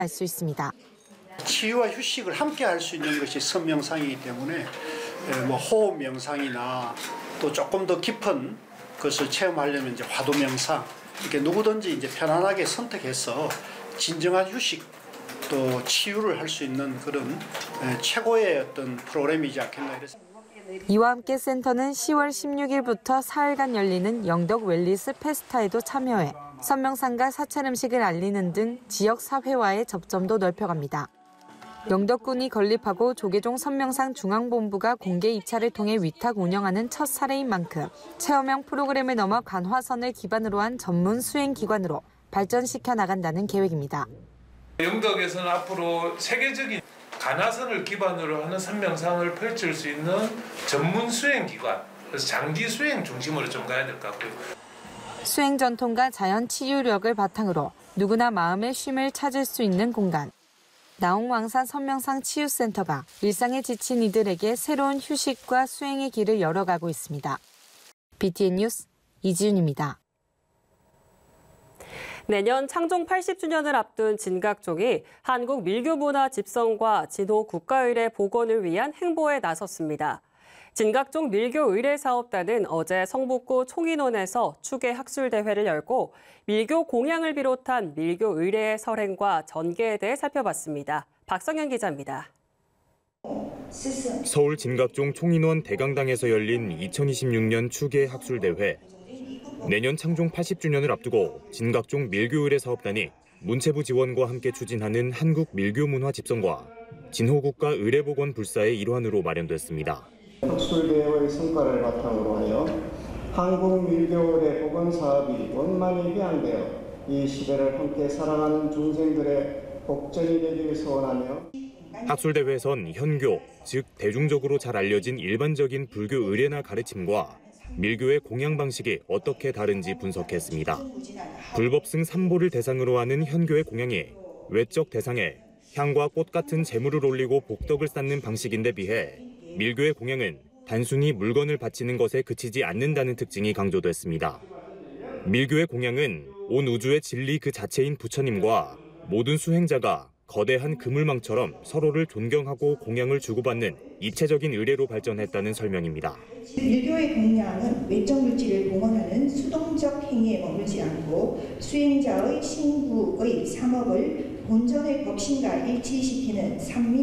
알 수 있습니다. 치유와 휴식을 함께 할 수 있는 것이 선명상이기 때문에 호흡 명상이나 또 조금 더 깊은 것을 체험하려면 이제 화두 명상, 이렇게 누구든지 이제 편안하게 선택해서 진정한 휴식 또 치유를 할 수 있는 그런 최고의 어떤 프로그램이지 않겠나 이랬습니다. 이와 함께 센터는 10월 16일부터 사흘간 열리는 영덕 웰리스 페스타에도 참여해 선명상과 사찰 음식을 알리는 등 지역 사회와의 접점도 넓혀갑니다. 영덕군이 건립하고 조계종 선명상 중앙본부가 공개 입찰을 통해 위탁 운영하는 첫 사례인 만큼 체험형 프로그램을 넘어 관화선을 기반으로 한 전문 수행기관으로 발전시켜 나간다는 계획입니다. 영덕에서는 앞으로 세계적인 관화선을 기반으로 하는 선명상을 펼칠 수 있는 전문 수행기관, 그래서 장기 수행 중심으로 좀 가야 될 것 같고요. 수행 전통과 자연 치유력을 바탕으로 누구나 마음의 쉼을 찾을 수 있는 공간. 나홍왕산 선명상 치유센터가 일상에 지친 이들에게 새로운 휴식과 수행의 길을 열어가고 있습니다. BTN 뉴스 이지윤입니다. 내년 창종 80주년을 앞둔 진각종이 한국 밀교문화집성과 진호 국가의례 복원을 위한 행보에 나섰습니다. 진각종 밀교의례사업단은 어제 성북구 총인원에서 추계 학술대회를 열고 밀교 공양을 비롯한 밀교의례의 설행과 전개에 대해 살펴봤습니다. 박성현 기자입니다. 서울 진각종 총인원 대강당에서 열린 2026년 추계 학술대회. 내년 창종 80주년을 앞두고 진각종 밀교의례 사업단이 문체부 지원과 함께 추진하는 한국 밀교문화집성과 진호국가 의례복원 불사의 일환으로 마련됐습니다. 학술대회의 성과를 바탕으로 하여 한국 밀교의례 복원 사업이 원만히 개항되어 이 시대를 함께 살아가는 중생들의 복전이 되기를 소원하며 학술대회에선 현교, 즉 대중적으로 잘 알려진 일반적인 불교 의례나 가르침과 밀교의 공양 방식이 어떻게 다른지 분석했습니다. 불법승 삼보를 대상으로 하는 현교의 공양이 외적 대상에 향과 꽃 같은 재물을 올리고 복덕을 쌓는 방식인데 비해 밀교의 공양은 단순히 물건을 바치는 것에 그치지 않는다는 특징이 강조됐습니다. 밀교의 공양은 온 우주의 진리 그 자체인 부처님과 모든 수행자가 거대한 그물망처럼 서로를 존경하고 공양을 주고받는 입체적인 의례로 발전했다는 설명입니다. 밀교의 공양은 외적 물질을 봉헌하는 수동적 행위에 머물지 않고 수행자의 신구의 삼업을 본전의 법신과 일치시키는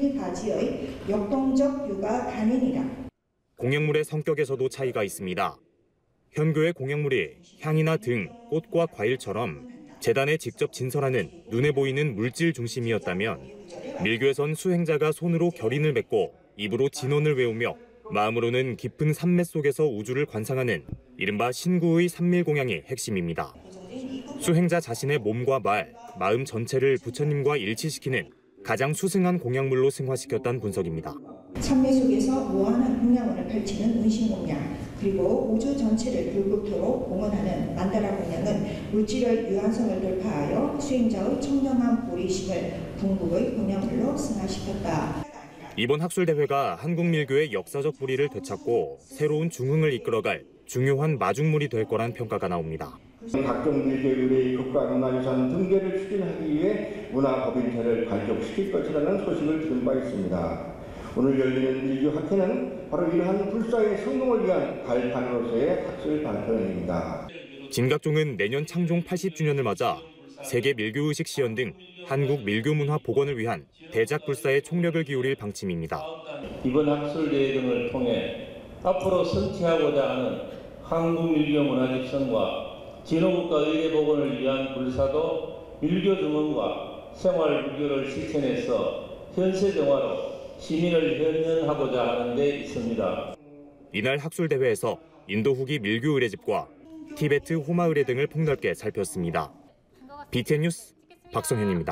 삼밀가지의 역동적 유가 간행이라. 공양물의 성격에서도 차이가 있습니다. 현교의 공양물이 향이나 등, 꽃과 과일처럼 재단에 직접 진설하는 눈에 보이는 물질 중심이었다면 밀교에선 수행자가 손으로 결인을 맺고 입으로 진언을 외우며 마음으로는 깊은 산맥 속에서 우주를 관상하는 이른바 신구의 산밀공양이 핵심입니다. 수행자 자신의 몸과 말, 마음 전체를 부처님과 일치시키는 가장 수승한 공양물로 승화시켰다는 분석입니다. 산맥 속에서 무한한 공양원을 펼치는 운신공양, 그리고 우주 전체를 불국토로 봉헌하는 만다라 공양은 물질의 유한성을 돌파하여 수행자의 청렴한 보리심을 궁극의 공양물로 승화시켰다. 이번 학술대회가 한국 밀교의 역사적 뿌리를 되찾고 새로운 중흥을 이끌어갈 중요한 마중물이 될 거란 평가가 나옵니다. 각종 밀교 의례의 국가문화유산 등재를 추진하기 위해 문화법인회를 발족시킬 것이라는 소식을 들은 바 있습니다. 오늘 열리는 밀교학회는 바로 이러한 불사의 성공을 위한 발판으로서의 학술 발표입니다. 진각종은 내년 창종 80주년을 맞아 세계 밀교의식 시연 등 한국 밀교문화 복원을 위한 대작 불사에 총력을 기울일 방침입니다. 이번 학술대회 등을 통해 앞으로 선취하고자 하는 한국 밀교문화집성과 진호국가 의례복원을 위한 불사도 밀교 증언과 생활 불교를 실천해서 현세정화로 시민을 현현하고자 하는 데 있습니다. 이날 학술대회에서 인도 후기 밀교 의례집과 티베트 호마 의례 등을 폭넓게 살폈습니다. BTN 뉴스 박성현입니다.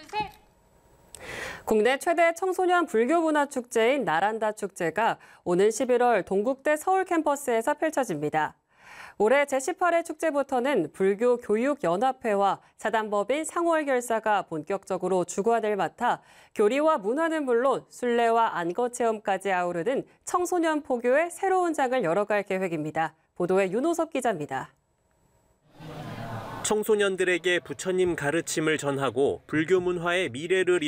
국내 최대 청소년 불교문화축제인 나란다 축제가 오는 11월 동국대 서울 캠퍼스에서 펼쳐집니다. 올해 제18회 축제부터는 불교교육연합회와 사단법인 상월결사가 본격적으로 주관을 맡아 교리와 문화는 물론 순례와 안거체험까지 아우르는 청소년 포교의 새로운 장을 열어갈 계획입니다. 보도에 윤호섭 기자입니다. 청소년들에게 부처님 가르침을 전하고 불교 문화의 미래를